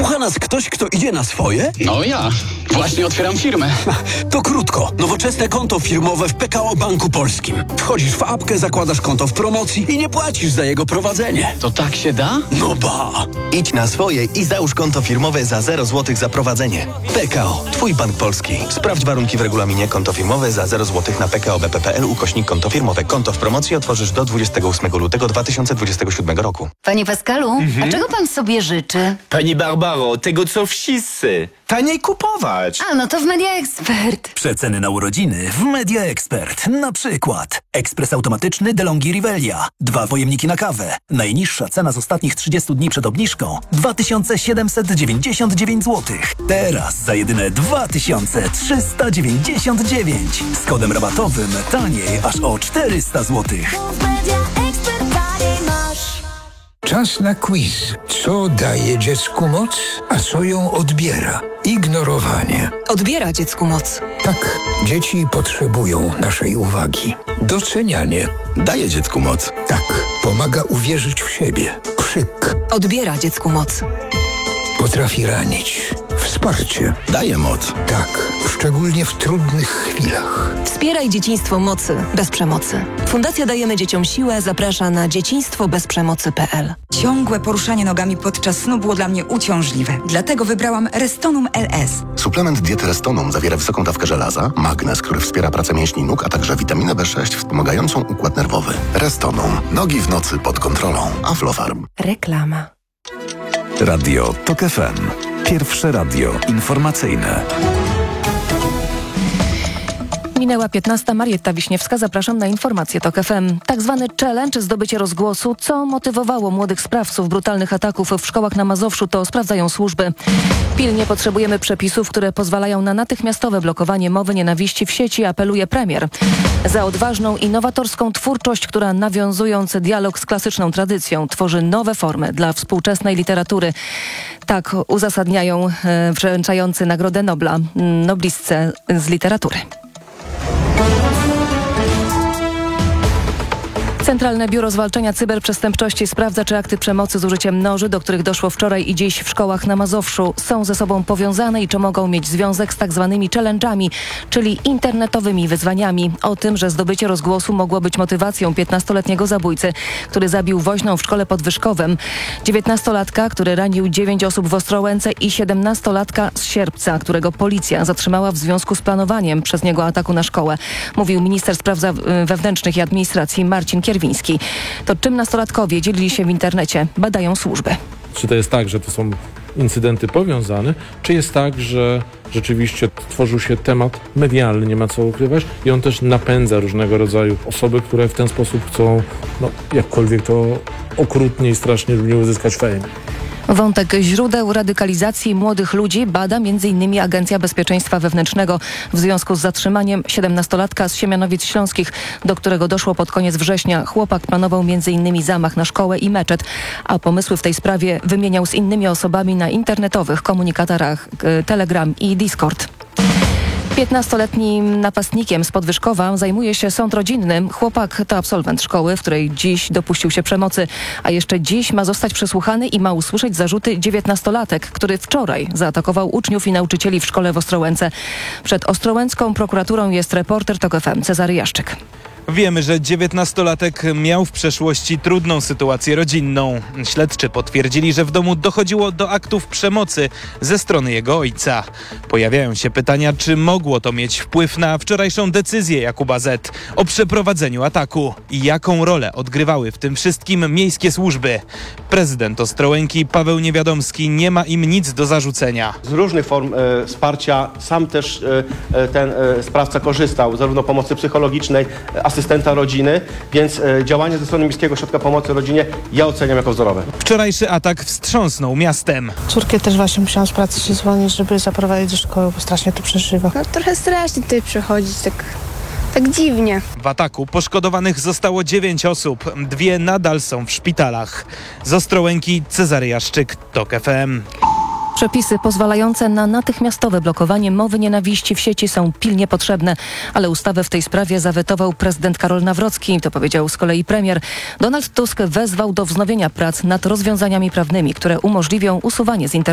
Słucha nas ktoś, kto idzie na swoje? No ja. Właśnie otwieram firmę. To krótko. Nowoczesne konto firmowe w PKO Banku Polskim. Wchodzisz w apkę, zakładasz konto w promocji i nie płacisz za jego prowadzenie. To tak się da? No ba! Idź na swoje i załóż konto firmowe za 0 zł za prowadzenie. PKO. Twój bank polski. Sprawdź warunki w regulaminie. Konto firmowe za 0 zł na pkobp.pl/konto firmowe. Konto w promocji otworzysz do 28 lutego 2027 roku. Panie Pascalu, a czego pan sobie życzy? Pani Barbaro, tego co wszyscy. Taniej kupować. A, no to w Media Expert. Przeceny na urodziny w Media Expert. Na przykład ekspres automatyczny DeLonghi Rivelia. 2 pojemniki na kawę. Najniższa cena z ostatnich 30 dni przed obniżką 2799 zł. Teraz za jedyne 2399. Z kodem rabatowym taniej aż o 400 zł. Czas na quiz. Co daje dziecku moc, a co ją odbiera? Ignorowanie. Odbiera dziecku moc. Tak, dzieci potrzebują naszej uwagi. Docenianie. Daje dziecku moc. Tak, pomaga uwierzyć w siebie. Krzyk. Odbiera dziecku moc. Potrafi ranić. Wsparcie. Daje moc. Tak, szczególnie w trudnych chwilach. Wspieraj dzieciństwo mocy bez przemocy. Fundacja Dajemy Dzieciom Siłę zaprasza na dzieciństwobezprzemocy.pl. Ciągłe poruszanie nogami podczas snu było dla mnie uciążliwe. Dlatego wybrałam Restonum LS. Suplement diety Restonum zawiera wysoką dawkę żelaza, magnez, który wspiera pracę mięśni nóg, a także witaminę B6 wspomagającą układ nerwowy. Restonum. Nogi w nocy pod kontrolą. Aflofarm. Reklama. Radio TOK FM. Pierwsze radio informacyjne. Minęła 15. Marietta Wiśniewska. Zapraszam na informacje TOK FM. Tak zwany challenge, zdobycie rozgłosu. Co motywowało młodych sprawców brutalnych ataków w szkołach na Mazowszu, to sprawdzają służby. Pilnie potrzebujemy przepisów, które pozwalają na natychmiastowe blokowanie mowy nienawiści w sieci, apeluje premier. Za odważną i nowatorską twórczość, która nawiązując dialog z klasyczną tradycją, tworzy nowe formy dla współczesnej literatury. Tak uzasadniają wręczający Nagrodę Nobla noblistce z literatury. Centralne Biuro Zwalczania Cyberprzestępczości sprawdza, czy akty przemocy z użyciem noży, do których doszło wczoraj i dziś w szkołach na Mazowszu, są ze sobą powiązane i czy mogą mieć związek z tak zwanymi challenge'ami, czyli internetowymi wyzwaniami. O tym, że zdobycie rozgłosu mogło być motywacją 15-letniego zabójcy, który zabił woźną w szkole pod Wyszkowem, 19-latka, który ranił 9 osób w Ostrołęce i 17-latka z Sierpca, którego policja zatrzymała w związku z planowaniem przez niego ataku na szkołę. Mówił minister spraw wewnętrznych i administracji Marcin Kierwiński. To czym nastolatkowie dzielili się w internecie, badają służby. Czy to jest tak, że to są incydenty powiązane, czy jest tak, że rzeczywiście tworzył się temat medialny, nie ma co ukrywać, i on też napędza różnego rodzaju osoby, które w ten sposób chcą, jakkolwiek to okrutnie i strasznie nie uzyskać fame. Wątek źródeł radykalizacji młodych ludzi bada m.in. Agencja Bezpieczeństwa Wewnętrznego w związku z zatrzymaniem 17-latka z Siemianowic Śląskich, do którego doszło pod koniec września. Chłopak planował m.in. zamach na szkołę i meczet, a pomysły w tej sprawie wymieniał z innymi osobami na internetowych komunikatorach Telegram i Discord. 15-letnim napastnikiem z Podwyżkowa zajmuje się sąd rodzinny. Chłopak to absolwent szkoły, w której dziś dopuścił się przemocy, a jeszcze dziś ma zostać przesłuchany i ma usłyszeć zarzuty 19-latek, który wczoraj zaatakował uczniów i nauczycieli w szkole w Ostrołęce. Przed ostrołęcką prokuraturą jest reporter TOK FM Cezary Jaszczyk. Wiemy, że 19-latek miał w przeszłości trudną sytuację rodzinną. Śledczy potwierdzili, że w domu dochodziło do aktów przemocy ze strony jego ojca. Pojawiają się pytania, czy mogło to mieć wpływ na wczorajszą decyzję Jakuba Z. o przeprowadzeniu ataku i jaką rolę odgrywały w tym wszystkim miejskie służby. Prezydent Ostrołęki Paweł Niewiadomski nie ma im nic do zarzucenia. Z różnych form wsparcia sam też ten sprawca korzystał, zarówno pomocy psychologicznej, asystenta rodziny, więc działanie ze strony Miejskiego Ośrodka Pomocy Rodzinie ja oceniam jako wzorowe. Wczorajszy atak wstrząsnął miastem. Córkę też właśnie musiałam z pracy się zwolnić, żeby zaprowadzić do szkoły, bo strasznie tu przeżywa. Trochę strasznie tutaj przychodzić, tak dziwnie. W ataku poszkodowanych zostało 9 osób. 2 nadal są w szpitalach. Z Ostrołęki Cezary Jaszczyk, TOK FM. Przepisy pozwalające na natychmiastowe blokowanie mowy nienawiści w sieci są pilnie potrzebne, ale ustawę w tej sprawie zawetował prezydent Karol Nawrocki. To powiedział z kolei premier. Donald Tusk wezwał do wznowienia prac nad rozwiązaniami prawnymi, które umożliwią usuwanie z internetu